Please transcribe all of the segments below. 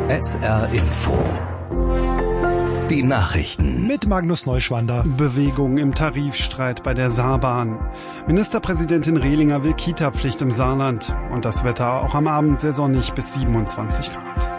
SR Info. Die Nachrichten. Mit Magnus Neuschwander. Bewegung im Tarifstreit bei der Saarbahn. Ministerpräsidentin Rehlinger will Kita-Pflicht im Saarland. Und das Wetter auch am Abend sehr sonnig bis 27 Grad.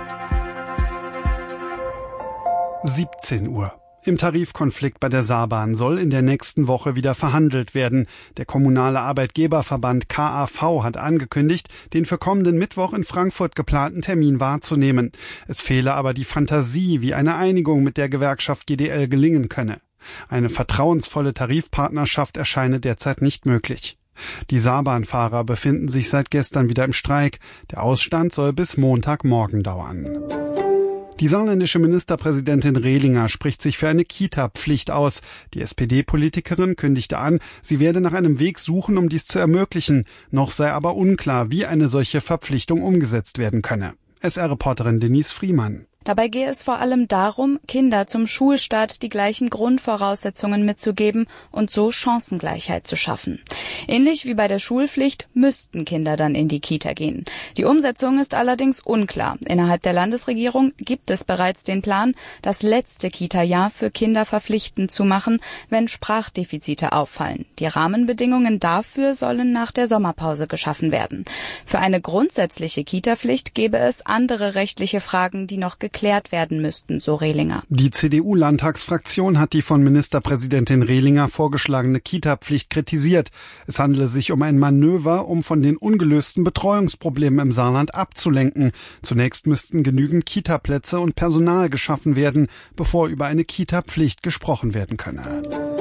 17 Uhr. Im Tarifkonflikt bei der Saarbahn soll in der nächsten Woche wieder verhandelt werden. Der kommunale Arbeitgeberverband KAV hat angekündigt, den für kommenden Mittwoch in Frankfurt geplanten Termin wahrzunehmen. Es fehle aber die Fantasie, wie eine Einigung mit der Gewerkschaft GDL gelingen könne. Eine vertrauensvolle Tarifpartnerschaft erscheine derzeit nicht möglich. Die Saarbahnfahrer befinden sich seit gestern wieder im Streik. Der Ausstand soll bis Montagmorgen dauern. Die saarländische Ministerpräsidentin Rehlinger spricht sich für eine Kita-Pflicht aus. Die SPD-Politikerin kündigte an, sie werde nach einem Weg suchen, um dies zu ermöglichen. Noch sei aber unklar, wie eine solche Verpflichtung umgesetzt werden könne. SR-Reporterin Denise Friemann. Dabei gehe es vor allem darum, Kinder zum Schulstart die gleichen Grundvoraussetzungen mitzugeben und so Chancengleichheit zu schaffen. Ähnlich wie bei der Schulpflicht müssten Kinder dann in die Kita gehen. Die Umsetzung ist allerdings unklar. Innerhalb der Landesregierung gibt es bereits den Plan, das letzte Kita-Jahr für Kinder verpflichtend zu machen, wenn Sprachdefizite auffallen. Die Rahmenbedingungen dafür sollen nach der Sommerpause geschaffen werden. Für eine grundsätzliche Kita-Pflicht gäbe es andere rechtliche Fragen, die noch geklärt werden müssten, so Rehlinger. Die CDU-Landtagsfraktion hat die von Ministerpräsidentin Rehlinger vorgeschlagene Kita-Pflicht kritisiert. Es handele sich um ein Manöver, um von den ungelösten Betreuungsproblemen im Saarland abzulenken. Zunächst müssten genügend Kita-Plätze und Personal geschaffen werden, bevor über eine Kita-Pflicht gesprochen werden könne.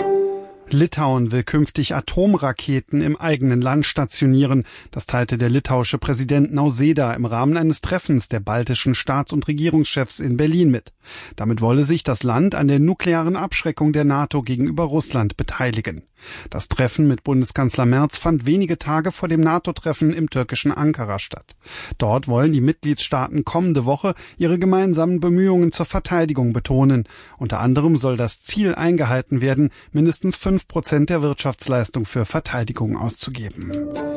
Litauen will künftig Atomraketen im eigenen Land stationieren. Das teilte der litauische Präsident Nausėda im Rahmen eines Treffens der baltischen Staats- und Regierungschefs in Berlin mit. Damit wolle sich das Land an der nuklearen Abschreckung der NATO gegenüber Russland beteiligen. Das Treffen mit Bundeskanzler Merz fand wenige Tage vor dem NATO-Treffen im türkischen Ankara statt. Dort wollen die Mitgliedstaaten kommende Woche ihre gemeinsamen Bemühungen zur Verteidigung betonen. Unter anderem soll das Ziel eingehalten werden, mindestens 5% der Wirtschaftsleistung für Verteidigung auszugeben.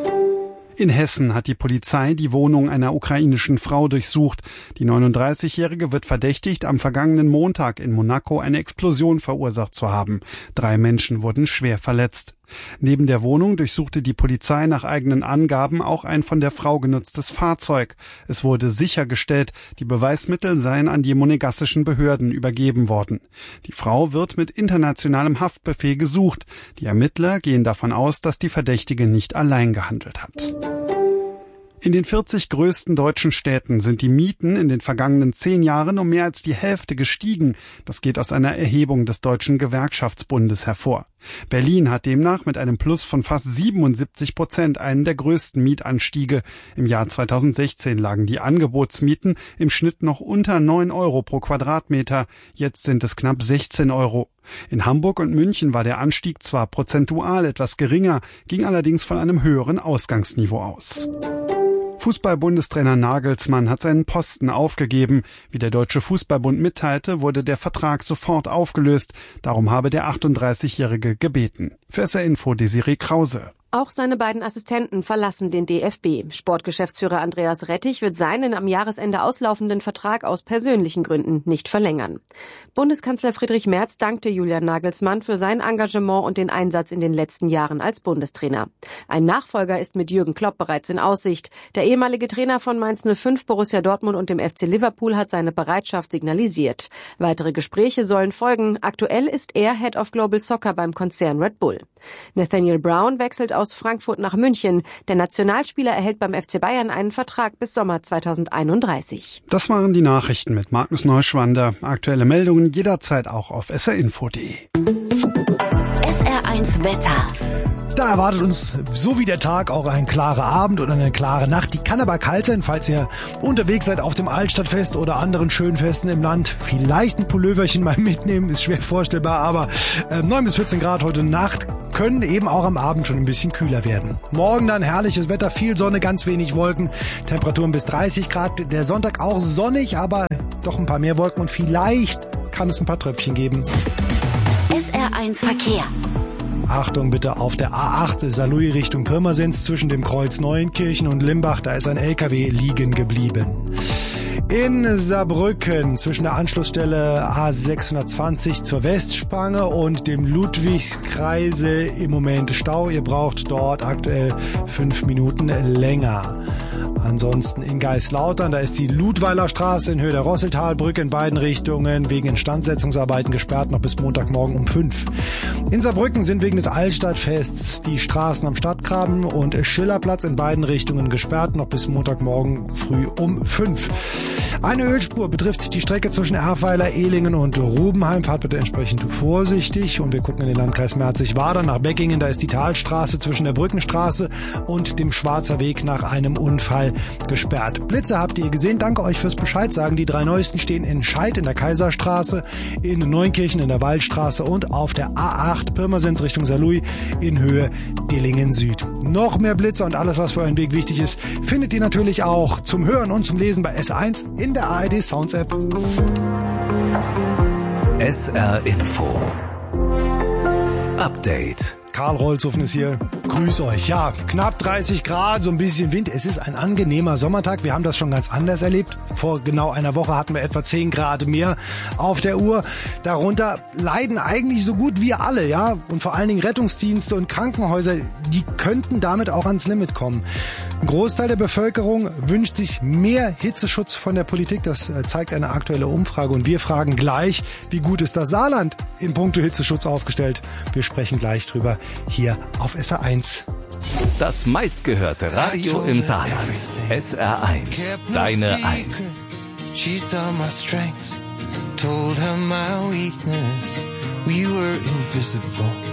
In Hessen hat die Polizei die Wohnung einer ukrainischen Frau durchsucht. Die 39-Jährige wird verdächtigt, am vergangenen Montag in Monaco eine Explosion verursacht zu haben. 3 Menschen wurden schwer verletzt. Neben der Wohnung durchsuchte die Polizei nach eigenen Angaben auch ein von der Frau genutztes Fahrzeug. Es wurde sichergestellt, die Beweismittel seien an die monegassischen Behörden übergeben worden. Die Frau wird mit internationalem Haftbefehl gesucht. Die Ermittler gehen davon aus, dass die Verdächtige nicht allein gehandelt hat. In den 40 größten deutschen Städten sind die Mieten in den vergangenen 10 Jahren um mehr als die Hälfte gestiegen. Das geht aus einer Erhebung des Deutschen Gewerkschaftsbundes hervor. Berlin hat demnach mit einem Plus von fast 77% einen der größten Mietanstiege. Im Jahr 2016 lagen die Angebotsmieten im Schnitt noch unter 9 Euro pro Quadratmeter. Jetzt sind es knapp 16 Euro. In Hamburg und München war der Anstieg zwar prozentual etwas geringer, ging allerdings von einem höheren Ausgangsniveau aus. Fußball-Bundestrainer Nagelsmann hat seinen Posten aufgegeben. Wie der Deutsche Fußballbund mitteilte, wurde der Vertrag sofort aufgelöst. Darum habe der 38-Jährige gebeten. Für SR Info Desiree Krause. Auch seine beiden Assistenten verlassen den DFB. Sportgeschäftsführer Andreas Rettich wird seinen am Jahresende auslaufenden Vertrag aus persönlichen Gründen nicht verlängern. Bundeskanzler Friedrich Merz dankte Julian Nagelsmann für sein Engagement und den Einsatz in den letzten Jahren als Bundestrainer. Ein Nachfolger ist mit Jürgen Klopp bereits in Aussicht. Der ehemalige Trainer von Mainz 05, Borussia Dortmund und dem FC Liverpool hat seine Bereitschaft signalisiert. Weitere Gespräche sollen folgen. Aktuell ist er Head of Global Soccer beim Konzern Red Bull. Nathaniel Brown wechselt aus Frankfurt nach München. Der Nationalspieler erhält beim FC Bayern einen Vertrag bis Sommer 2031. Das waren die Nachrichten mit Magnus Neuschwander. Aktuelle Meldungen jederzeit auch auf srinfo.de. SR1 Wetter. Da erwartet uns, so wie der Tag, auch ein klarer Abend oder eine klare Nacht. Die kann aber kalt sein, falls ihr unterwegs seid auf dem Altstadtfest oder anderen schönen Festen im Land. Vielleicht ein Pulloverchen mal mitnehmen, ist schwer vorstellbar, aber 9 bis 14 Grad heute Nacht können eben auch am Abend schon ein bisschen kühler werden. Morgen dann herrliches Wetter, viel Sonne, ganz wenig Wolken, Temperaturen bis 30 Grad. Der Sonntag auch sonnig, aber doch ein paar mehr Wolken und vielleicht kann es ein paar Tröpfchen geben. SR1 Verkehr. Achtung bitte auf der A8 Saarlouis Richtung Pirmasens zwischen dem Kreuz Neuenkirchen und Limbach. Da ist ein LKW liegen geblieben. In Saarbrücken zwischen der Anschlussstelle A620 zur Westspange und dem Ludwigskreisel im Moment Stau. Ihr braucht dort aktuell 5 Minuten länger. Ansonsten in Geislautern, da ist die Ludweiler Straße in Höhe der Rosseltalbrücke in beiden Richtungen wegen Instandsetzungsarbeiten gesperrt, noch bis Montagmorgen um 5. In Saarbrücken sind wegen des Altstadtfests die Straßen am Stadtgraben und Schillerplatz in beiden Richtungen gesperrt, noch bis Montagmorgen früh um 5. Eine Ölspur betrifft die Strecke zwischen Erfweiler, Ehlingen und Rubenheim. Fahrt bitte entsprechend vorsichtig. Und wir gucken in den Landkreis Merzig-Wadern nach Beckingen. Da ist die Talstraße zwischen der Brückenstraße und dem Schwarzer Weg nach einem Unfall gesperrt. Blitze habt ihr gesehen. Danke euch fürs Bescheid sagen. Die 3 neuesten stehen in Scheid in der Kaiserstraße, in Neunkirchen in der Waldstraße und auf der A8 Pirmasens Richtung Saarlouis in Höhe Dillingen Süd. Noch mehr Blitze und alles, was für euren Weg wichtig ist, findet ihr natürlich auch zum Hören und zum Lesen bei S1 in der ARD Sounds App. SR Info Update. Karl Rolzhofen ist hier. Grüß euch. Ja, knapp 30 Grad, so ein bisschen Wind. Es ist ein angenehmer Sommertag. Wir haben das schon ganz anders erlebt. Vor genau einer Woche hatten wir etwa 10 Grad mehr auf der Uhr. Darunter leiden eigentlich so gut wie alle, ja. Und vor allen Dingen Rettungsdienste und Krankenhäuser, die könnten damit auch ans Limit kommen. Ein Großteil der Bevölkerung wünscht sich mehr Hitzeschutz von der Politik. Das zeigt eine aktuelle Umfrage. Und wir fragen gleich, wie gut ist das Saarland in puncto Hitzeschutz aufgestellt? Wir sprechen gleich drüber hier auf SR1. Das meistgehörte Radio im Saarland. SR1. Deine 1. She saw my strengths, told her my weakness. We were invisible.